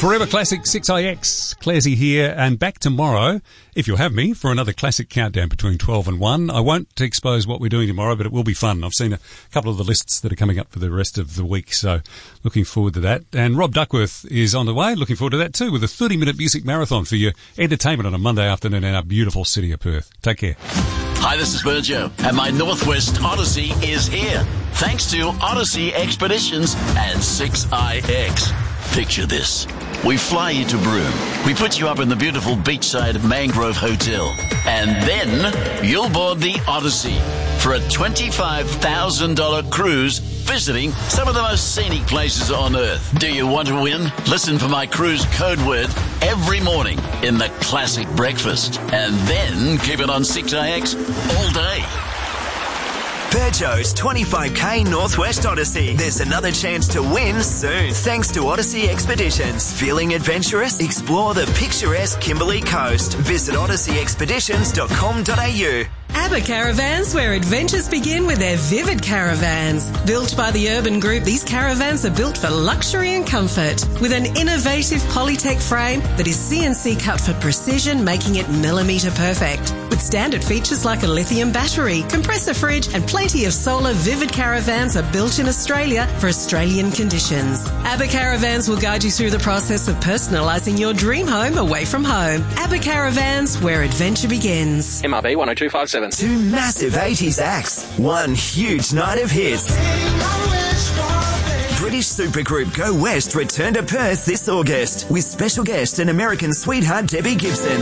Forever Classic 6IX, Clarsey here, and back tomorrow, if you'll have me, for another classic countdown between 12 and 1. I won't expose what we're doing tomorrow, but it will be fun. I've seen a couple of the lists that are coming up for the rest of the week, so looking forward to that. And Rob Duckworth is on the way, looking forward to that too, with a 30-minute music marathon for your entertainment on a Monday afternoon in our beautiful city of Perth. Take care. Hi, this is Virgil, and my Northwest Odyssey is here. Thanks to Odyssey Expeditions and 6IX. Picture this. We fly you to Broome. We put you up in the beautiful beachside Mangrove Hotel. And then you'll board the Odyssey for a $25,000 cruise visiting some of the most scenic places on Earth. Do you want to win? Listen for my cruise code word every morning in the Classic Breakfast. And then keep it on 6IX all day. Peugeot's 25k Northwest Odyssey. There's another chance to win soon, thanks to Odyssey Expeditions. Feeling adventurous? Explore the picturesque Kimberley Coast. Visit odysseyexpeditions.com.au. ABBA Caravans, where adventures begin with their Vivid Caravans. Built by the Urban Group, these caravans are built for luxury and comfort. With an innovative Polytech frame that is CNC cut for precision, making it millimetre perfect. With standard features like a lithium battery, compressor fridge and plenty of solar, Vivid Caravans are built in Australia for Australian conditions. ABBA Caravans will guide you through the process of personalising your dream home away from home. ABBA Caravans, where adventure begins. MRB 10257. Two massive 80s acts, one huge night of hits. British supergroup Go West return to Perth this August with special guest and American sweetheart Debbie Gibson.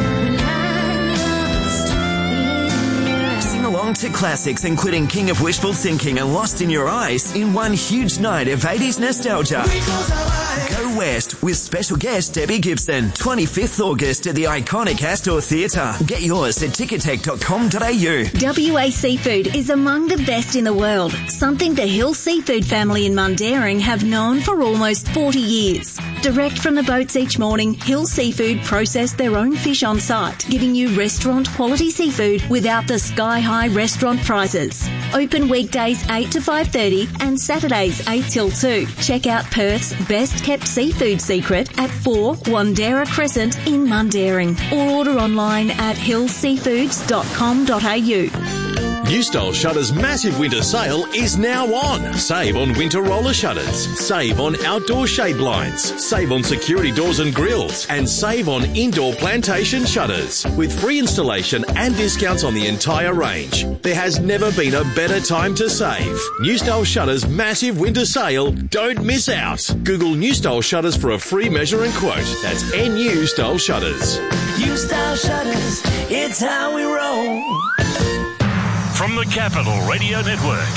Sing along to classics including King of Wishful Thinking and Lost in Your Eyes in one huge night of 80s nostalgia. Go West with special guest Debbie Gibson, 25th August at the iconic Astor Theatre. Get yours at ticketek.com.au. WA Seafood is among the best in the world, something the Hill Seafood family in Mundaring have known for almost 40 years. Direct from the boats each morning, Hill Seafood process their own fish on site, giving you restaurant quality seafood without the sky-high restaurant prices. Open weekdays 8 to 5:30 and Saturdays 8 till 2. Check out Perth's best kept seafood secret at 4 Wandera Crescent in Mundaring, or order online at hillseafoods.com.au. New Style Shutters' massive winter sale is now on. Save on winter roller shutters. Save on outdoor shade blinds. Save on security doors and grills. And save on indoor plantation shutters. With free installation and discounts on the entire range. There has never been a better time to save. New Style Shutters' massive winter sale. Don't miss out. Google New Style Shutters for a free measure and quote. That's NU Style Shutters. New Style Shutters, it's how we roll. From the Capital Radio Network,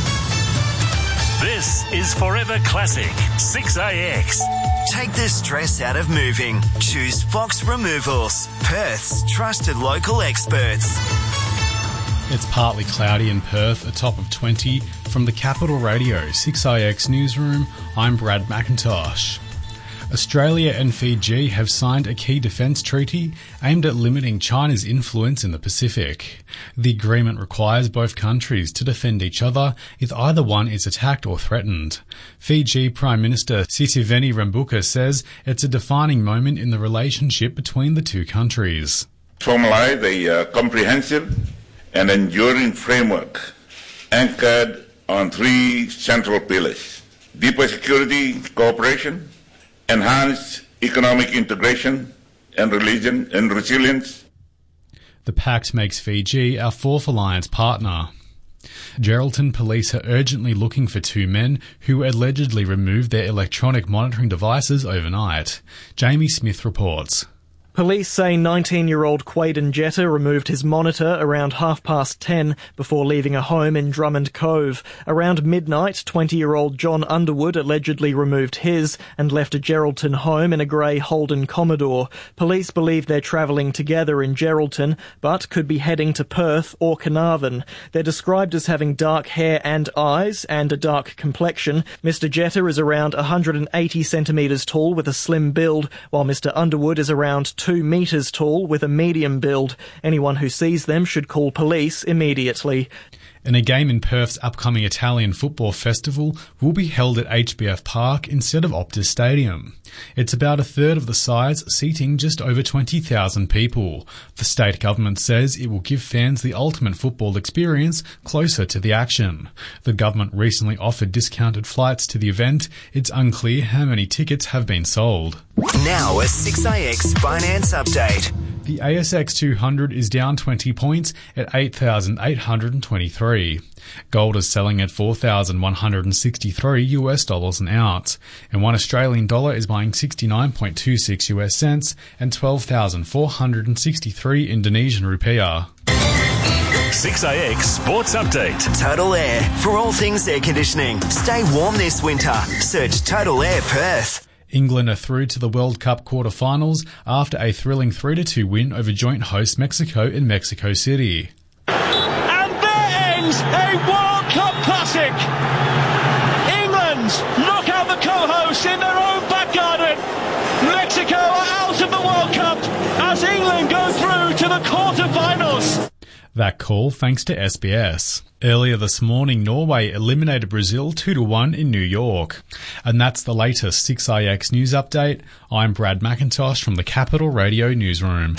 this is Forever Classic 6AX. Take the stress out of moving. Choose Fox Removals, Perth's trusted local experts. It's partly cloudy in Perth, a top of 20. From the Capital Radio 6IX Newsroom, I'm Brad McIntosh. Australia and Fiji have signed a key defence treaty aimed at limiting China's influence in the Pacific. The agreement requires both countries to defend each other if either one is attacked or threatened. Fiji Prime Minister Sitiveni Rabuka says it's a defining moment in the relationship between the two countries. Formalize a comprehensive and enduring framework anchored on three central pillars: deeper security cooperation, enhanced economic integration and resilience. The pact makes Fiji our fourth alliance partner. Geraldton police are urgently looking for two men who allegedly removed their electronic monitoring devices overnight. Jamie Smith reports. Police say 19-year-old Quaden Jetta removed his monitor around 10:30 before leaving a home in Drummond Cove. Around midnight, 20-year-old John Underwood allegedly removed his and left a Geraldton home in a grey Holden Commodore. Police believe they're travelling together in Geraldton, but could be heading to Perth or Carnarvon. They're described as having dark hair and eyes and a dark complexion. Mr. Jetta is around 180 centimetres tall with a slim build, while Mr. Underwood is around 2 metres tall with a medium build. Anyone who sees them should call police immediately. And a game in Perth's upcoming Italian Football Festival will be held at HBF Park instead of Optus Stadium. It's about a third of the size, seating just over 20,000 people. The state government says it will give fans the ultimate football experience closer to the action. The government recently offered discounted flights to the event. It's unclear how many tickets have been sold. Now a 6IX finance update. The ASX 200 is down 20 points at 8,823. Gold is selling at $4,163 an ounce, and $1 Australian dollar is buying 69.26 US cents and 12,463 Indonesian rupiah. 6IX Sports Update. Total Air. For all things air conditioning, stay warm this winter. Search Total Air Perth. England are through to the World Cup quarter-finals after a thrilling 3-2 win over joint host Mexico in Mexico City. And there ends a World Cup classic. England knock out the co-hosts in their own back garden. Mexico are out of the World Cup as England go through to the quarter-finals. That call thanks to SBS. Earlier this morning, Norway eliminated Brazil 2-1 in New York. And that's the latest 6IX news update. I'm Brad McIntosh from the Capital Radio Newsroom.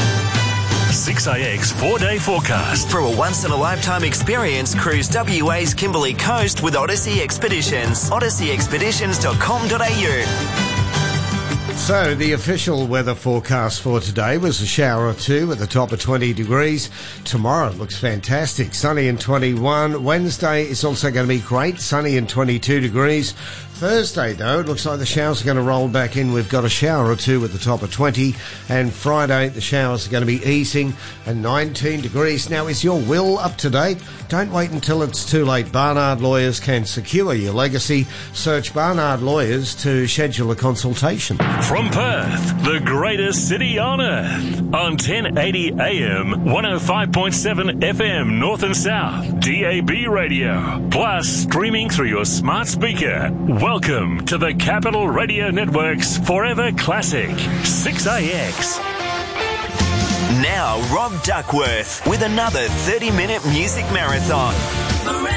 6IX 4-day forecast. For a once-in-a-lifetime experience, cruise WA's Kimberley Coast with Odyssey Expeditions. odysseyexpeditions.com.au. So the official weather forecast for today was a shower or two at the top of 20 degrees. Tomorrow looks fantastic, sunny and 21. Wednesday is also going to be great, sunny and 22 degrees. Thursday, though, it looks like the showers are going to roll back in. We've got a shower or two at the top of 20. And Friday, the showers are going to be easing and 19 degrees. Now, is your will up to date? Don't wait until it's too late. Barnard Lawyers can secure your legacy. Search Barnard Lawyers to schedule a consultation. From Perth, the greatest city on earth. On 1080 AM, 105.7 FM North and South, DAB radio. Plus, streaming through your smart speaker. Welcome to the Capital Radio Network's Forever Classic, 6IX. Now, Rob Duckworth with another 30-minute music marathon.